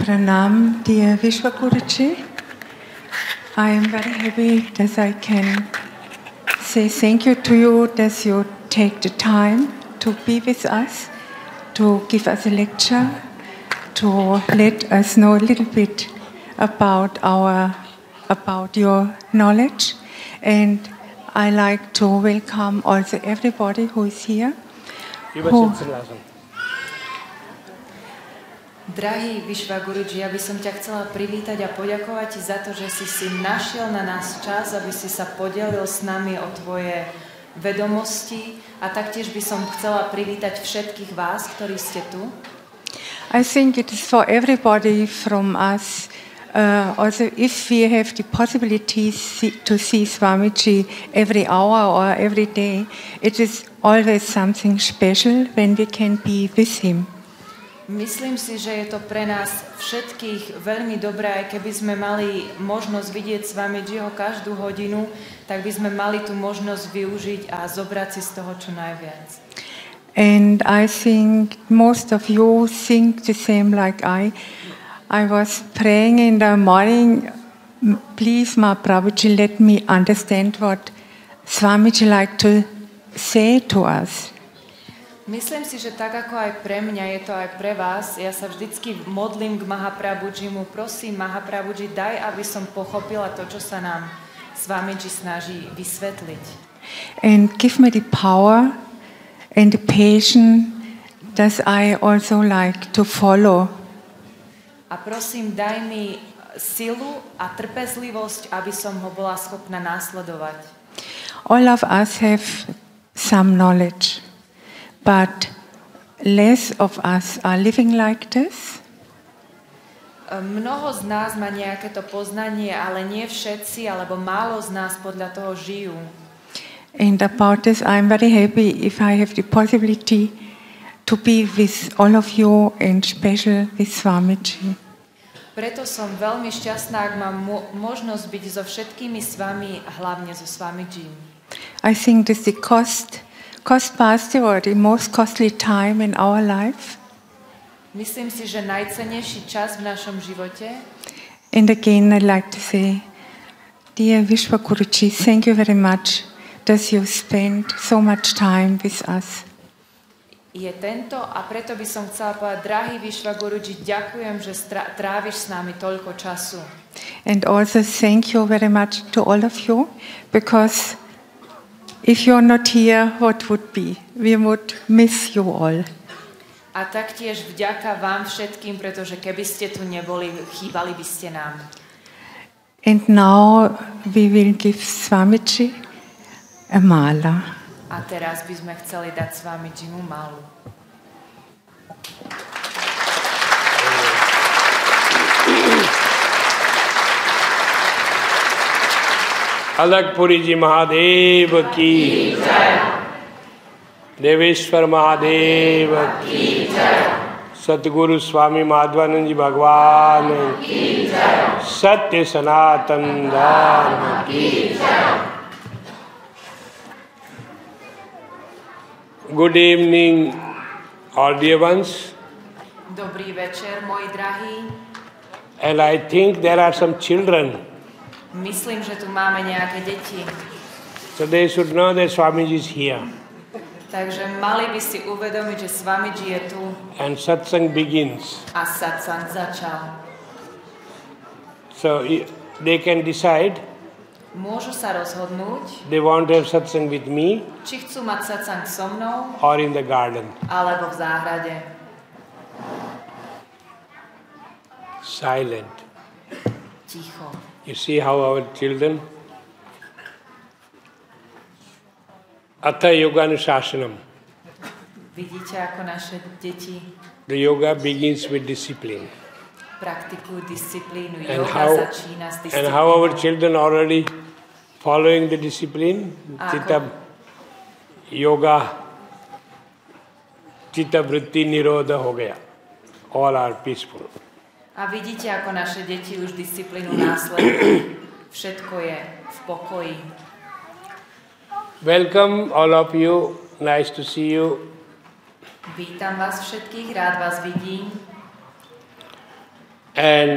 Pranam, dear Vishwaguruji. I am very happy that I can say thank you to you that you take the time to be with us, to give us a lecture, to let us know a little bit about your knowledge. And I like to welcome also everybody who is here. Drahý Vishwaguruji, ja by som ťa chcela privítať a poďakovať ti za to, že si našiel na nás čas, aby si sa podelil s nami o tvoje vedomosti, a taktiež by som chcela privítať všetkých vás, ktorí ste tu. I think it is for everybody from us, also if we have the possibility to see Swamiji every hour or every day, it is always something special when we can be with him. Myslím si, že je to pre nás všetkých veľmi dobré, aj keby sme mali možnosť vidieť Swamijiho každú hodinu, tak by sme mali tú možnosť využiť a zobrať si z toho čo najviac. And I think most of you think the same like I. I was praying in the morning, please Mahaprabhuji, let me understand what Swamiji like to say to us. Myslím si, že tak ako aj pre mňa, je to aj pre vás. Ja sa vždycky modlím k Mahaprabhujimu. Prosím, Mahaprabhuji, daj, aby som pochopila to, čo sa nám Swamiji snaží vysvetliť. And give me the power and the patience that I also like to follow. A prosím, daj mi silu a trpezlivosť, aby som ho bola schopná následovať. All of us have some knowledge, but less of us are living like this. Mnoho z nás má nejaké to poznanie, ale nie všetci, alebo málo z nás podľa toho žijú. And about this, I'm very happy if I have the possibility to be with all of you and special with Swamiji. Preto som veľmi šťastná, ak mám možnosť byť so všetkými s vami, hlavne so Swamijim. I think this is the costliest or the most costly time in our life. Myslím si, že najcennejší čas v našom živote. And again, I'd like to say, dear Vishwaguruji, thank you very much that you spend so much time with us. Je tento, a preto by som chcela povedať, drahý Vishwaguruji, ďakujem, že tráviš s nami toľko času. And also thank you very much to all of you, because if you're not here, what would be? We would miss you all. A taktiež vďaka vám všetkým, pretože keby ste tu neboli, chýbali by ste nám. And now we will give Swamiji a mala. A teraz by sme chceli dať Swamijimu malu. अलगपुरी जी महादेव की देवेश्वर महादेव की सतगुरु स्वामी माधवानंद जी भगवान की सत्य सनातन धर्म की Good evening, all dear ones. Dobrý večer, moji drahí. And I think there are some children. Myslím, že tu máme nejaké deti. So they should know that Swamiji is here. Takže mali by si uvedomiť, že Swamiji je tu. And satsang begins. A satsang začal. So they can decide. Môžu sa rozhodnúť, they want to have satsang with me, či chcú mať satsang so mnou, or in the garden. Alebo v záhrade. Silent. Ticho. You see how our children? Atha yoga anushāsanam. Vidíte, ako naše deti The yoga begins with discipline. Praktikujú disciplínu. And Yoga začína s disciplínou. And how our children already following the discipline, Chitta yoga, Chitta vritti nirodha ho gaya. All are peaceful. A vidíte, ako naše deti už disciplínu následujú. Všetko je v pokoji. Welcome all of you. Nice to see you. Vítam vás všetkých, rád vás vidím. And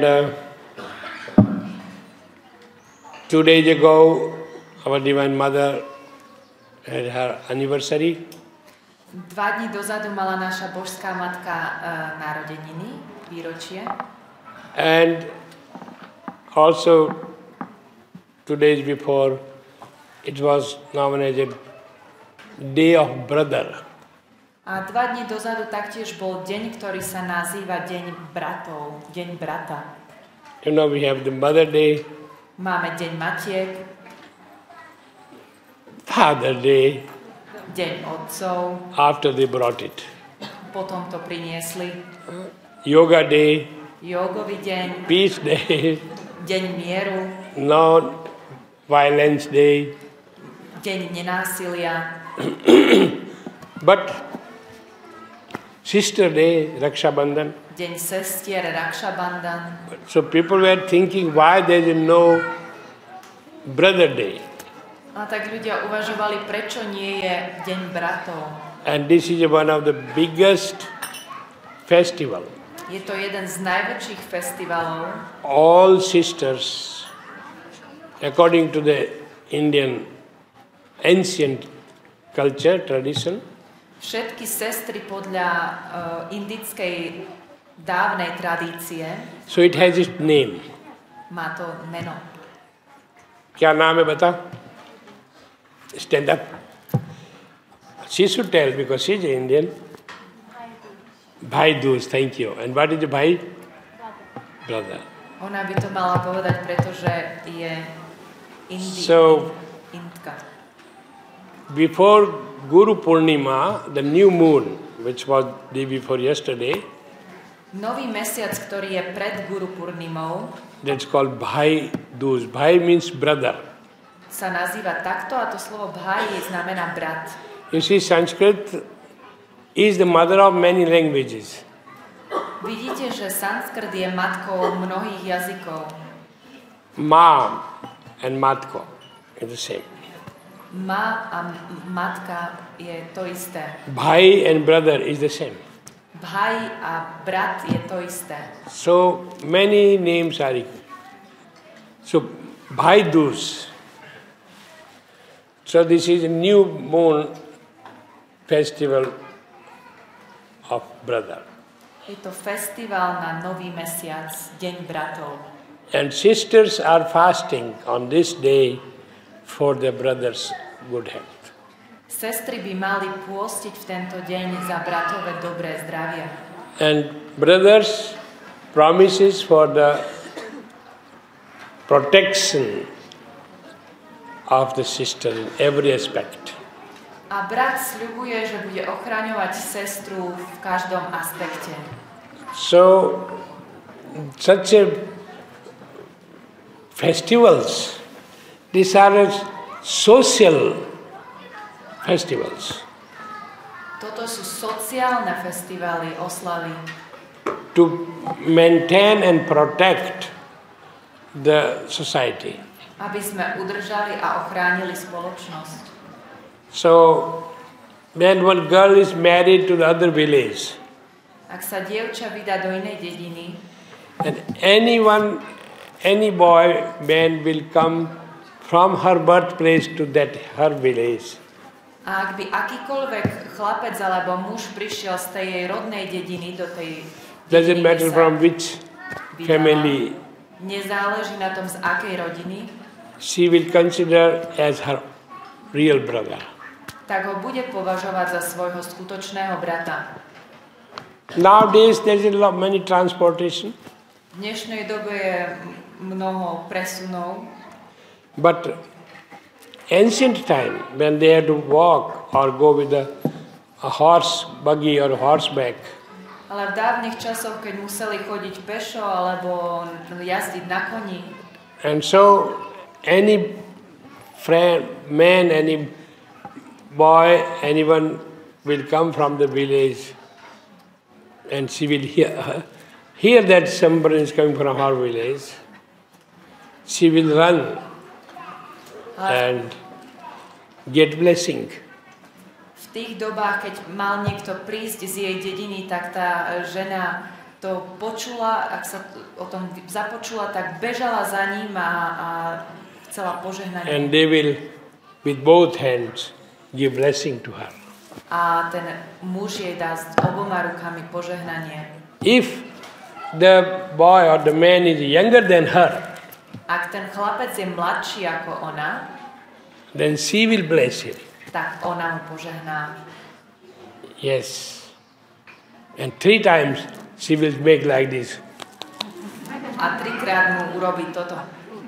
2 days ago, our Divine Mother had her anniversary. 2 dní dozadu mala naša božská matka narodeniny, výročie. And also 2 days before, it was known as a Day of Brother. A 2 dní dozadu taktiež bol deň, ktorý sa nazýva Deň bratov, Deň brata. You know, we have the Mother Day, Máme Deň matiek, Father Day, Deň otcov, after they brought it. potom to priniesli. Yoga Day, Jogový deň, Peace Day, Deň mieru, Non-Violence Day. Deň nenásilia. But Sister Day, Raksha Bandhan. Deň sestier, Raksha Bandhan. So people were thinking why there is no Brother Day. A tak ľudia uvažovali, prečo nie je Deň bratov. And this is one of the biggest festival. Je to jeden z najväčších festivalov. All sisters, according to the Indian ancient culture, tradition, Všetky sestry podľa indickej dávnej tradície so it has its name. má to meno. क्या नाम है बता? Stand up. She should tell because she is Indian. Bhai Dooj, thank you. And what is the Bhai? Brother. Ona by to mala povedať, pretože je Indka. Before Guru Purnima, the new moon, which was day before yesterday, Nový mesiac, ktorý je pred Guru Purnimou, that's called Bhai Dooj. Bhai means brother. sa nazýva takto a to slovo bhai znamená brat. You see, Sanskrit is the mother of many languages. Vidíte, že sanskrt je matkou mnohých jazykov. Ma and matko is the same. Ma a matka je to isté. Bhai and brother is the same. Bhai a brat je to isté. So many names are equal. So Bhai Dooj. So this is a new moon festival of brother. Je to festival na nový mesiac, Deň bratov. And sisters are fasting on this day for their brothers' good health. Sestry by mali pôstiť v tento deň za bratové dobré zdravie. And brothers promises for the protection of the sister in every aspect. A brat sľubuje, že bude ochraňovať sestru v každom aspekte. So, such a festivals, these are social festivals. Toto sú sociálne festivály, oslavy. To maintain and protect the society. Aby sme udržali a ochránili spoločnosť. So, when one girl is married to the other village, Ak sa dievča vydá do inej dediny, and any boy, man will come from her birthplace to that her village. a ak by akýkoľvek chlapec alebo muž prišiel z tej jej rodnej dediny do tej Doesn't dediny, matter kde sa from which vydala, family, nezáleží na tom, z akej rodiny, she will consider as her real brother. tak ho bude považovať za svojho skutočného brata. Nowadays there is many transportation, V dnešnej dobe je mnoho presunov, but ancient time when they had to walk or go with a horse buggy or horseback, ale v dávnych časoch, keď museli chodiť pešo alebo jazdiť na koni, and so any friend, man, any boy, anyone will come from the village and she will hear that somebody is coming from her village. She will run and get blessing. v tých dobách, keď mal niekto prísť z jej dediny, tak tá žena to počula, ak sa o tom započula, tak bežala za ním a chcela požehnanie. And they will, with both hands, give blessing to her. A ten muž jej dá s oboma rukami požehnanie. If the boy or the man is younger than her, ak ten chlapec je mladší ako ona, then she will bless him. tak ona mu požehná. Yes. And 3 times she will make like this. A 3-krát mu urobí toto.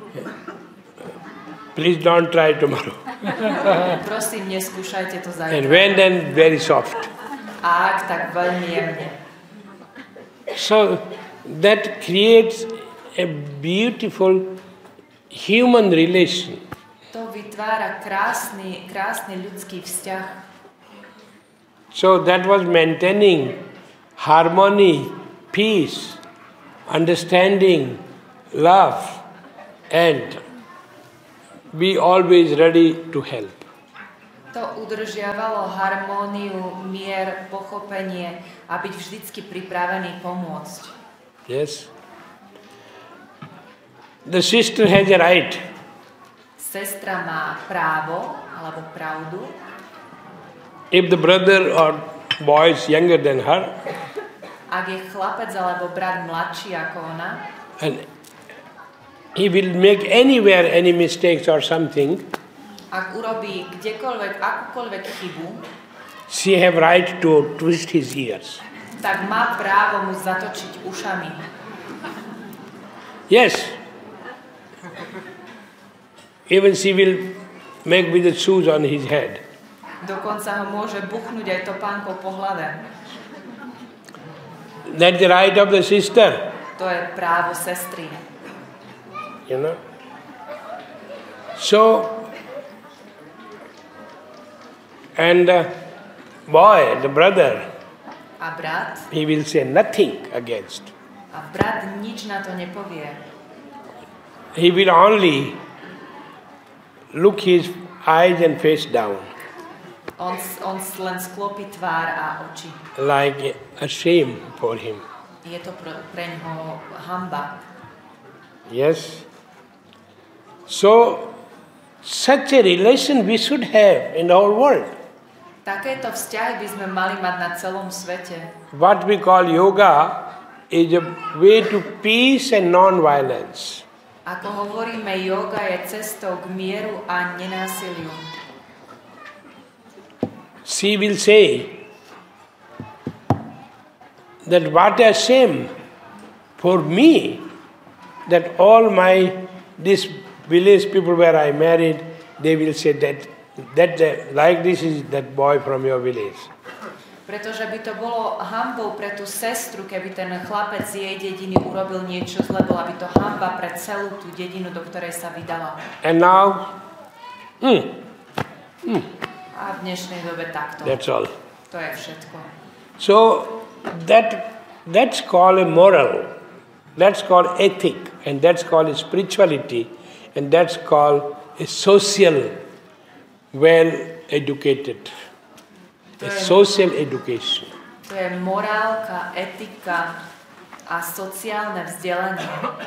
Please don't try tomorrow. Prosím, neskúšajte to And zajtra. when then very soft. A ak, tak veľmi jemne. So that creates a beautiful human relation. To vytvára krásny ľudský vzťah. So that was maintaining harmony, peace, understanding, love, and be always ready to help. To udržiavalo harmóniu, mier, pochopenie a byť vždycky pripravený pomôcť. Yes. The sister has a right. Sestra má právo alebo pravdu. If the brother or boy is younger than her, Ak je chlapec alebo brat mladší ako ona, and he will make anywhere any mistakes or something, ak urobí kdekoľvek akúkoľvek chybu, she have right to twist his ears. tak má právo mu zatočiť ušami. Yes. Even she will make with the shoes on his head. Dokonca ho môže buchnúť aj topánkou po hlave. That's the right of the sister. To je právo sestry. You know. So, and the boy, the brother, A brat? he will say nothing against. A brat nič na to nepovie. He will only look his eyes and face down, On len sklopí tvár a oči. like a shame for him. Je to pre ňoho hanba. Yes. So, such a relation we should have in our world. Takéto vzťahy by sme mali mať na celom svete. What we call yoga is a way to peace and non-violence. Ako hovoríme, yoga je cestou k mieru a nenásiliu. She will say that what a shame for me that all this village people where I married, they will say that like this is that boy from your village. Pretože by to bolo hanbou pre tú sestru, keby ten chlapec z jej dediny urobil niečo zle, bola by to hanba pre celú tú dedinu, do ktorej sa vydala. And now, A v dnešnej dobe takto. that's all. To je všetko. So that's called a moral, that's called ethic, and that's called a spirituality, and that's called a social, well-educated, a social education. To je morálka, etika a sociálne vzdelanie.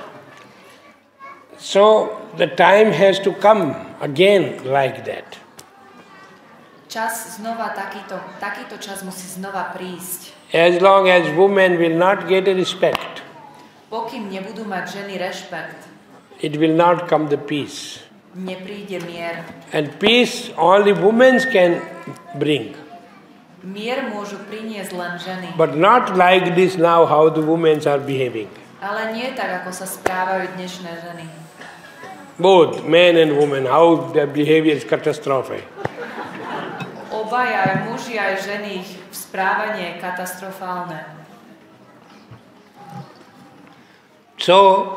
So the time has to come again like that. Čas znova, takýto čas musí znova prísť. As long as women will not get a respect, Pokým nebudú mať ženy rešpekt, it will not come the peace. nepríde mier. And peace only women can bring. Mier môžu priniesť len ženy. But not like this now how the women are behaving. Ale nie tak, ako sa správajú dnešné ženy. Both men and women, how their behavior is catastrophic. Obaja, aj muži, aj ženy, ich správanie je katastrofálne. So,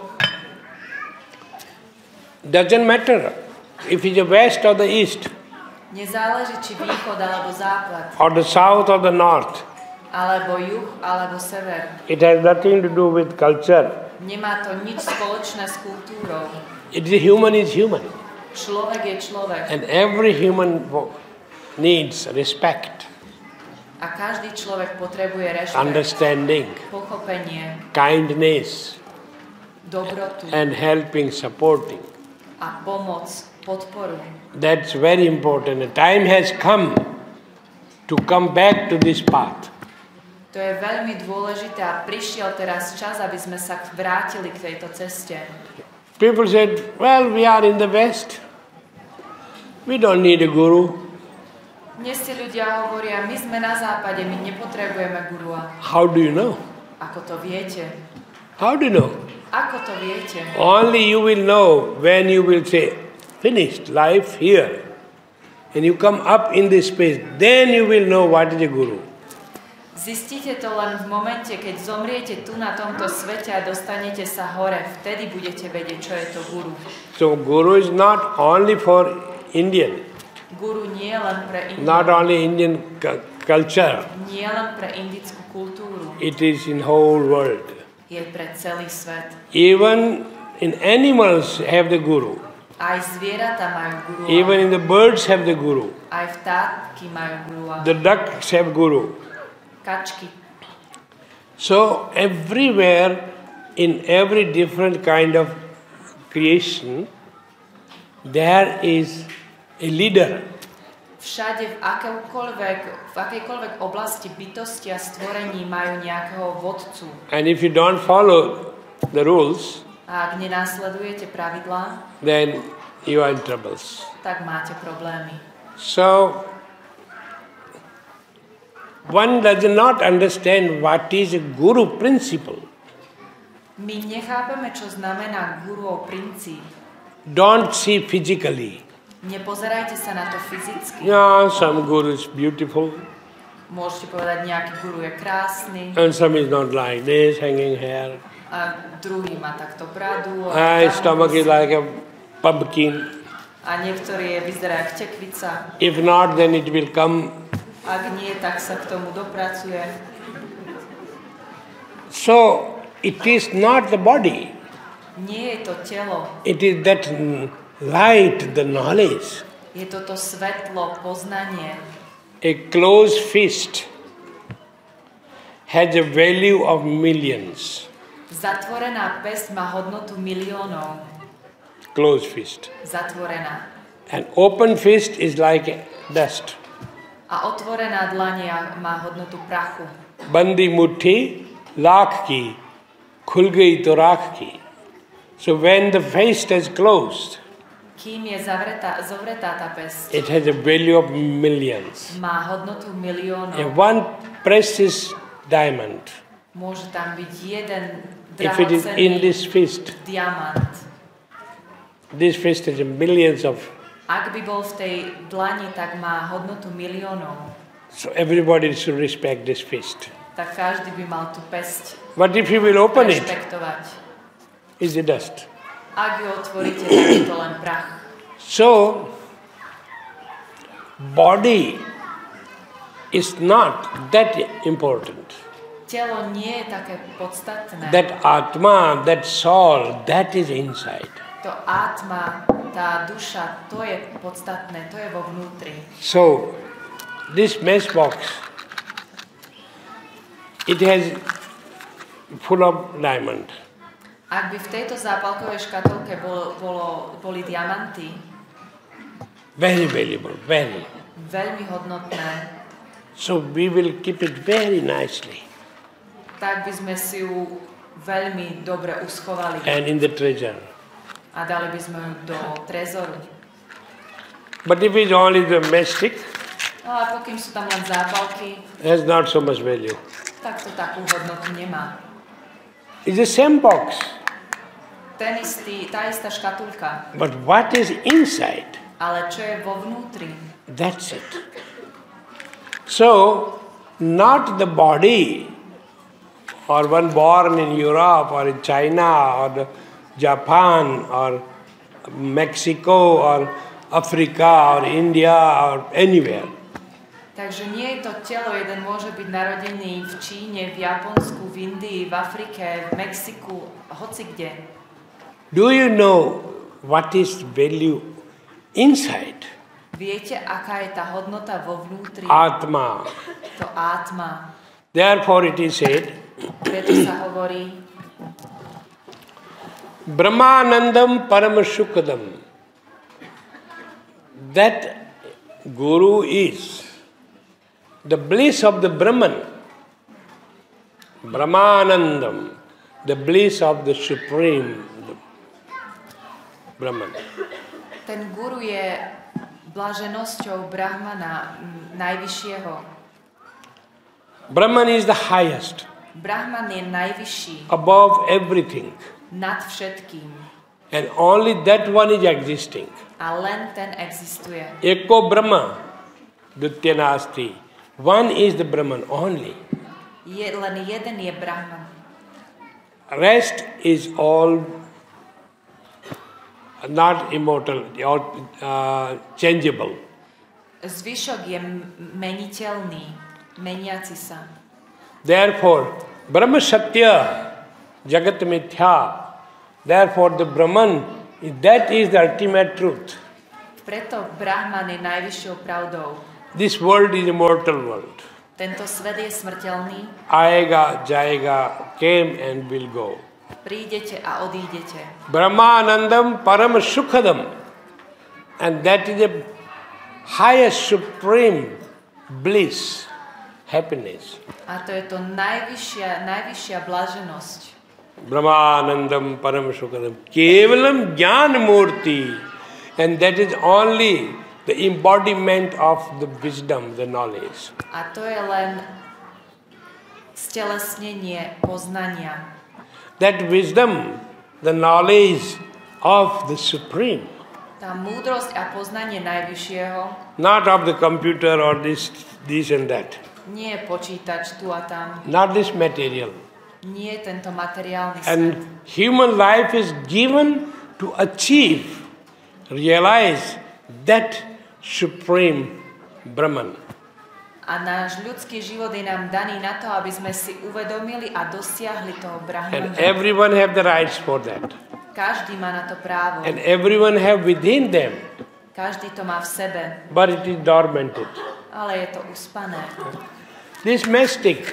doesn't matter if it's the west or the east, Nezáleží, či východ alebo západ, or the south or the north. alebo juh, alebo sever. It has nothing to do with culture. Nemá to nič spoločné s kultúrou. Human is human. Človek je človek. And every human needs respect. A každý človek potrebuje rešpekt, understanding, pochopenie, kindness, dobrotu and helping, supporting. a pomoc, podporu. That's very important. The time has come to come back to this path. To je veľmi dôležité a prišiel teraz čas, aby sme sa vrátili k tejto ceste. People said, well, we are in the West. We don't need a guru. Dnes si ľudia hovoria, my sme na západe, my nepotrebujeme gurua. How do you know? Ako to viete? How do you know? Ako to viete? Only you will know when you will say, finished life here. And you come up in this space, then you will know what is a guru. Zistíte to len v momente, keď zomriete tu na tomto svete a dostanete sa hore. Vtedy budete vedieť, čo je to guru. So guru is not only for Indian. Guru nie len pre Indiu. Not only Indian culture. Nie len pre indickú kultúru. It is in whole world. Je pre celý svet. Even in animals have the guru. Aj zvieratá majú gurua. Even in the birds have the guru. Aj vtáky majú gurua. The ducks have guru. Kačky. So everywhere, in every different kind of creation, there is a leader. Všade v akejkoľvek oblasti bytosti a stvorení majú nejakého vodcu. And if you don't follow the rules, A ak nenásledujete pravidlá, then you are in troubles. tak máte problémy. So, one does not understand what is a guru principle. My nechápeme, čo znamená guruov princíp. Don't see physically. Nepozerajte sa na to fyzicky. Yeah, some guru is beautiful, Môžete povedať, nejaký guru je krásny and some is not like this, hanging hair. a druhý má takto bradu His stomach is like a pumpkin. a niektorý vyzerá jak tekvica. If not, then it will come. Ak nie, tak sa k tomu dopracuje. So, it is not the body. Nie je to telo, It is that light, the knowledge. je to to svetlo, poznanie. A closed fist has a value of millions. Zatvorená päsť má hodnotu miliónov. Closed fist. Zatvorená. An open fist is like dust. A otvorená dlania má hodnotu prachu. Bandi muthi lakh ki, khul gayi to rakh ki. So when the fist is closed, Kým je zovretá tá päsť, it has a value of millions. má hodnotu A miliónov. one precious diamond, Môže tam byť jeden if it is in drahocenný this fist, diamant. this fist has millions of. Ak by bol v tej dlani, tak má hodnotu miliónov. So everybody should respect this fist. Tak každý by mal tú päsť But if you will open it, rešpektovať. it's the dust. Ak ju otvoríte, tak je to len prach. So, body is not that important. Telo nie je také podstatné. That Atma, that soul, that is inside. To atma, tá duša, to je podstatné, to je vo vnútri. So, this matchbox, it has full of diamond. Ak by v tejto zápalkovej škatulke boli diamanty, Very valuable, very. veľmi hodnotné, So we will keep it very nicely tak by sme si ju veľmi dobre uschovali and in the treasure. a dali by sme ju do trezoru. But if it's only the matchstick, No a pokým sú tam len zápalky, it has not so much value. tak to takú hodnotu nemá. It's the same box, Tá istá škatulka, but what is inside? ale čo je vo vnútri, That's it. So, not the body, or one born in Europe, or in China, or Japan, or Mexico, or Africa, or India, or anywhere. Takže nie je to telo, jeden môže byť narodený v Číne, v Japonsku, v Indii, v Afrike, v Mexiku, hoci kde. Do you know what is value inside? Viete, aká je tá hodnota vo vnútri? Atma. To átma. Therefore it is said, Preto sa hovorí, Brahmanandam Paramashukadam. That Guru is the bliss of the Brahman. Brahmanandam, the bliss of the Supreme Brahman. ten guru je blaženosťou Brahmana, najvyššieho. Brahman is the highest, Brahman je najvyšší, above everything. nad všetkým. And only that one is existing. A len ten existuje. Eko Brahma, Dutya Nasti. One is the Brahman only. Len jeden je Brahman. Rest is all not immortal or changeable. Zvyšok je meniteľný, meniaci sa. Therefore, Brahma Satya, Jagat Mithya. Therefore, the Brahman, that is the ultimate truth. Preto Brahman je najvyššou pravdou. This world is immortal world. Tento svet je smrteľný. Aega, Jayega, came and will go. Prídete a odídete. Brahmanandam Paramasukhadam. And that is the highest supreme bliss, happiness. A to je to najvyššia blaženosť. Brahmanandam Paramasukhadam. Kevalam Jnanamurti. And that is only the embodiment of the wisdom, the knowledge. A to je len stelesnenie poznania. That wisdom, the knowledge of the Supreme. Tá múdrosť a poznanie najvyššieho, Not of the computer or this and that. nie je počítač tu a tam, Not this material. nie je tento materiálny svet. And human life is given to achieve, realize that Supreme Brahman. A náš ľudský život je nám daný na to, aby sme si uvedomili a dosiahli toho And Brahmana. everyone have the rights for that. Každý má na to právo. And everyone have within them. Každý to má v sebe, But it is dormanted. ale je to uspané. This mystic,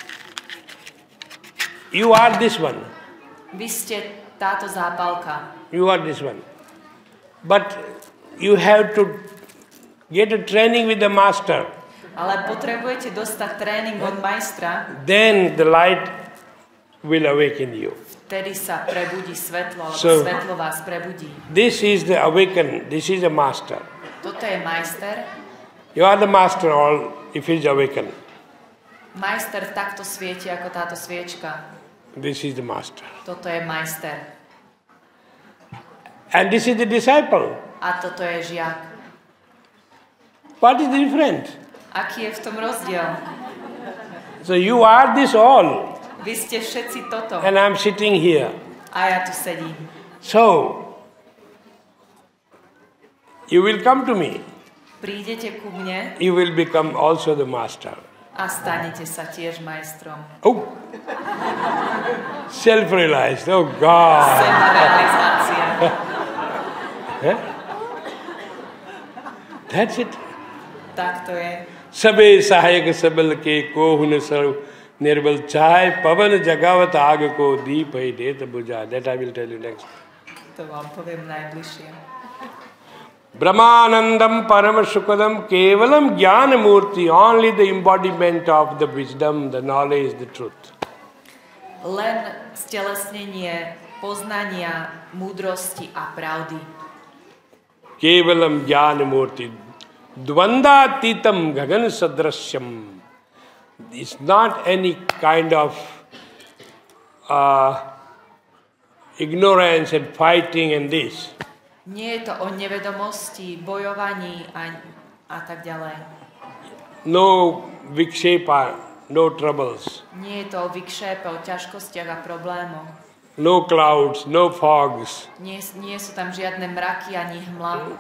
you are this one. Vy ste táto zápalka. You are this one. But you have to get a training with the master. Ale potrebujete dostať tréning od majstra, Then the light will awaken you. vtedy sa prebudí svetlo, alebo So- svetlo vás prebudí. This is the awaken. This is the master. Toto je majster. You are the master all if he is awakened. Majster takto svieti ako táto sviečka. This is the master. Toto je majster. And this is the disciple. A toto je žiak. What is the difference? Aký je v tom rozdiel? So you are this all. Vy ste všetci toto. And I am sitting here. A ja tu sedím. So, you will come to me. Prídete ku mne You will become also the master. a stanete sa tiež majstrom. Oh! Self-realized. Oh God! Sebarealizácia. Eh? That's it. Tak to je. सबे सहायक सबल के कोहुन सर्व निर्बल चाहे पवन जगावत आग को दीप है देत बुझा. That I will tell you next. To vám poviem najbližšie. Brahmanandam Paramasukadam Kevalam Jnana Murti, only the embodiment of the wisdom, the knowledge, the truth. Len stelesnenie poznania, múdrosti a pravdy. Kevalam Jnana Murti. Dvandatitam Gagan Sadrasyam. It's not any kind of ignorance and fighting and this. Nie je to o nevedomosti, bojovaní a tak ďalej. No vikshepa, no troubles. Nie je to o vykšépe, o ťažkostiach a problémoch. No clouds, no fogs. Nie sú tam žiadne mraky ani hmla.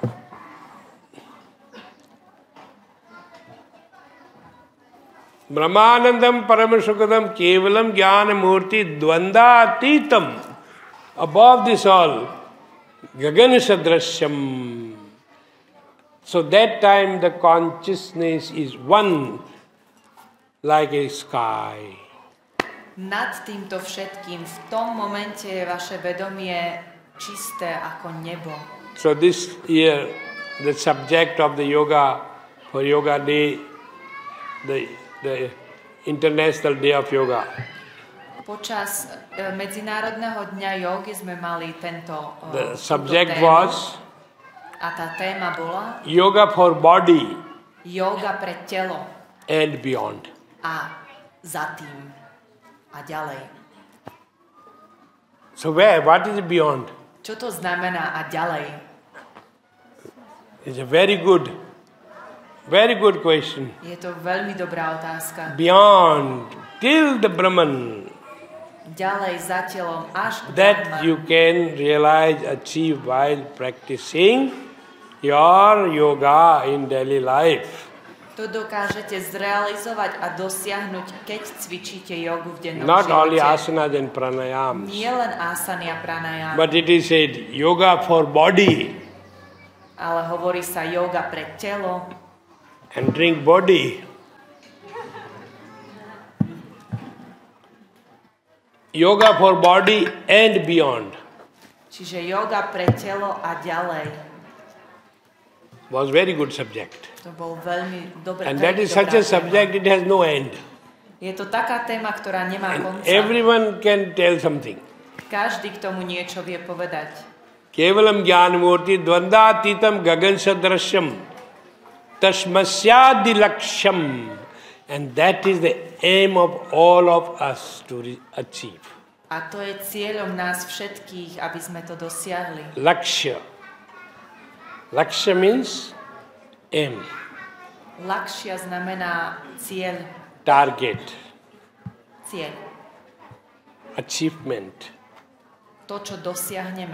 Brahmanandam Paramasukadam Kevalam Jnana Murti Dvandatitam. Above this all, Gagan Sadrasyam. So that time the consciousness is one like a sky. Nad týmto všetkým v tom momente je vaše vedomie čisté ako nebo. So this year the subject of the yoga for Yoga Day, the International Day of Yoga. Počas Medzinárodného dňa jogy sme mali the subject was a tá téma bola yoga for body yoga pre telo and beyond. A za tým a ďalej. So what is beyond? Čo to znamená a ďalej? It's a very good question. Je to veľmi dobrá otázka. Beyond, till the Brahman. Ďalej za telom až k That Brahman. you can realize, achieve while practicing your yoga in daily life. To dokážete zrealizovať a dosiahnuť, keď cvičíte jogu v dennom Not živote. only asanas and pranayams. Nie len asany a pranayama. But it is said yoga for body Ale hovorí sa yoga pre telo and drink body. Yoga for body and beyond. Čiže yoga pre telo a ďalej. Was very good subject. To bol veľmi dobré. And that is such a subject, it has no end. Je to taká téma, ktorá nemá And konca. everyone can tell something. Každý k tomu niečo vie povedať. Kevalam jnanamurti dvandatitam gagan sadrashyam tasmasyadi laksham. And that is the aim of all of us to achieve. A to je cieľom nás všetkých, aby sme to dosiahli. Lakshya. Lakshya means aim. Lakshya znamená cieľ. Target. Cieľ. Achievement. To, čo dosiahneme.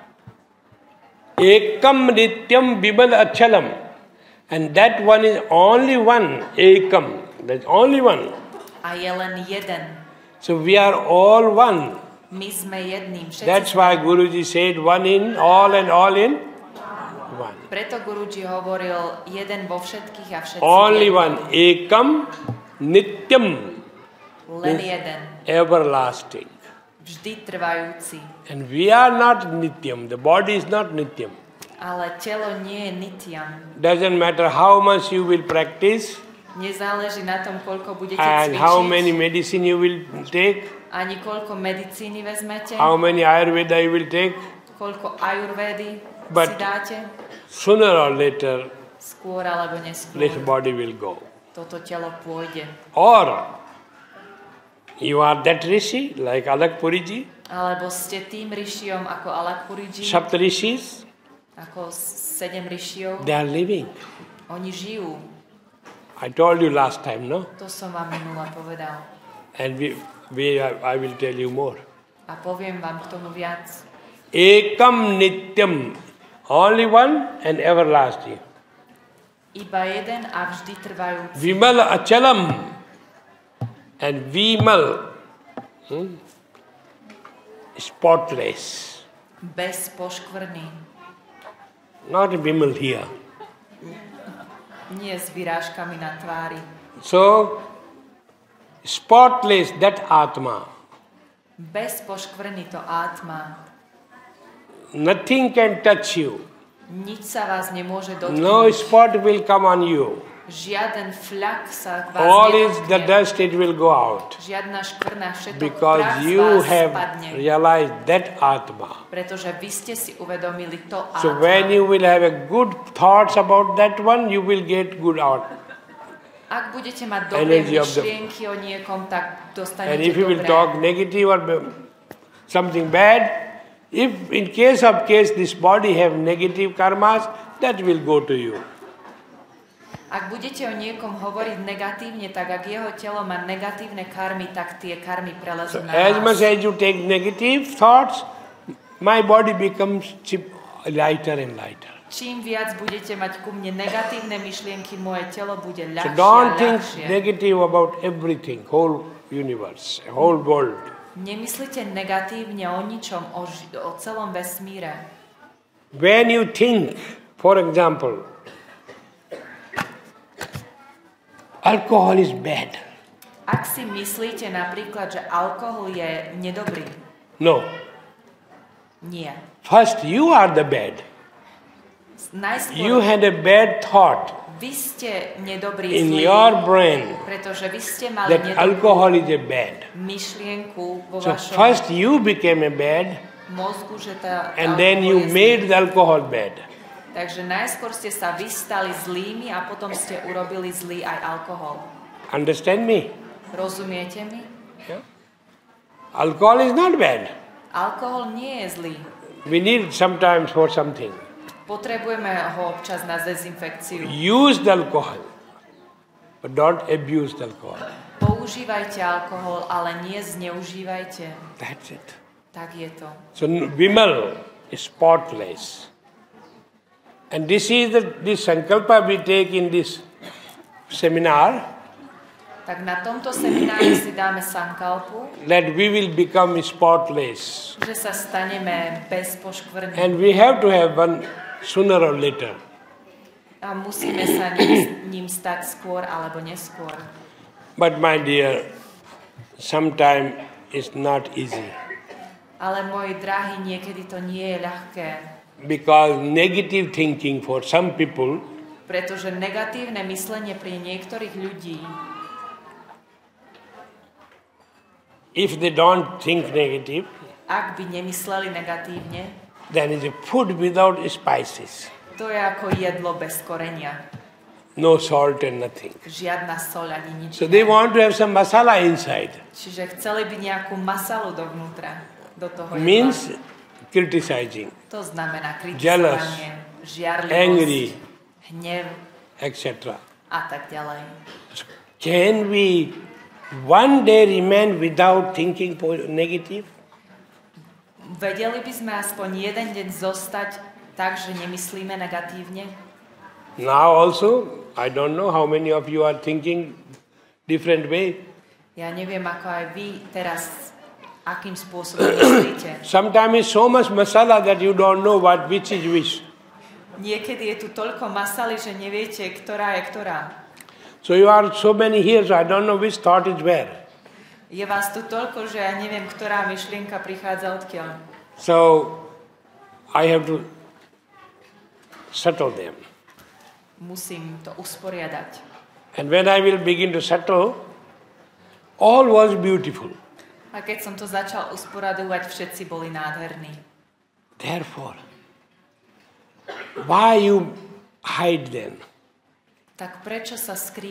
Ekam nityam bimal achalam. And that one is only one. Ekam. There's only one. A je len jeden. So we are all one. My sme jedným. Všetci That's sme. why Guruji said one in all and all in one. Preto Guruji hovoril jeden vo všetkých a všetci Only jedný. one. Ekam nityam. Len jeden. Everlasting. Vždy trvajúci. And we are not nityam. The body is not nityam. Ale telo nie je nityam. Doesn't matter how much you will practice Nezáleží na tom, koľko budete and cvičiť, how many medicine you will take, ani koľko medicíny vezmete, how many Ayurveda you will take. koľko ajurvédy si But dáte, sooner or later skôr alebo neskôr this body will go. toto telo pôjde. Or you are that rishi like Alakpuriji, Alebo ste tým rišiom ako Alakpuriji, Saptarishis, ako 7 rišiov, they are living. oni žijú. I told you last time, no? To som vám minule povedal. And I will tell you more. A poviem vám k tomu viac. Ekam nityam, only one and everlasting. Iba jeden a vždy trvajúci. Vimal achalam and vimal, spotless. Bez poškvrny. Not vimal here. Nie s vyrážkami na tvári. So, spotless, that Atma. Bez poškvrny to átma. Nothing can touch you. Nič sa vás nemôže dotknúť. No spot will come on you. Žiaden fľak sa vás All is the nedotkne. dust, it will go out. Žiadna škvrna, všetok Because prach z you vás have spadne. realized that Atma. Pretože vy ste si uvedomili to So átma. when you will have a good thoughts about that one, you will get good out. Ak budete mať dobré Energy of the- myšlienky o niekom, tak And dostanete if you will dobré. talk negative or something bad, if in case this body have negative karmas, that will go to you. Ak budete o niekom hovoriť negatívne, tak ak jeho telo má negatívne karmy, tak tie karmy So prelezú na as much vás. as you take negative thoughts, my body becomes lighter and lighter. Čím viac budete mať ku mne negatívne myšlienky, moje telo bude So ľahšie don't a think ľahšie. negative about everything, whole universe, whole world. Nemyslite negatívne o ničom, o celom vesmíre. When you think, for example, alcohol is bad. Ak si myslíte napríklad, že alkohol je nedobrý. No. Nie. First, you are the bad. You Najskôr had a bad thought vy ste nedobrý in zlý, your brain pretože vy ste mali that nedobrú alcohol is a bad. myšlienku vo So vašom first you became a bad, mozgu, že tá and then alkohol you je zlý. made the alcohol bad. Takže najskôr ste sa vystali zlými a potom ste urobili zlý aj alkohol. Understand me? Rozumiete mi? Yeah. Alcohol is not bad. Alkohol nie je zlý. We need sometimes for something. Potrebujeme ho občas na dezinfekciu. Use the alcohol, but don't abuse the alcohol. Používajte alkohol, ale nie zneužívajte. That's it. Tak je to. So Vimal is spotless. And this is this sankalpa we take in this seminar, Tak na tomto seminári si dáme sankalpu, that we will become spotless. že sa staneme bezpoškvrní. And we have to have one sooner or later. A musíme sa ním stať skôr alebo neskôr. But my dear, sometimes it's not easy. Ale môj drahý, niekedy to nie je ľahké. Because negative thinking for some people Pretože negatívne myslenie pri niektorých ľudí, if they don't think negative, ak by nemysleli negatívne, then it's a food without spices. to je ako jedlo bez korenia. No salt and nothing. Žiadna soľ ani nič. So they want to have some masala inside. Čiže chceli by nejakú masalu dovnútra, do toho jedla. Means criticizing, To znamená jealous, kritizovanie, žiarlivosť, angry, hnev etc. a tak ďalej. Can we one day remain without thinking negative? Vedeli by sme aspoň jeden deň zostať tak, že nemyslíme negatívne? Now also, I don't know how many of you are thinking different way. Ja neviem, ako aj vy teraz, akým spôsobom myslíte. Sometimes it's so much masala that you don't know which is which. Niekedy je tu toľko masaly, že neviete, ktorá je ktorá. So you are so many here, so I don't know which thought is where. Je vás tu toľko, že ja neviem, ktorá myšlienka prichádza odkiaľ. So I have to settle them. Musím to usporiadať. And when I will begin to settle, all was beautiful. A keď som to začal usporadovať, všetci boli nádherní. Therefore, why you hide them? Tak prečo sa skrývate?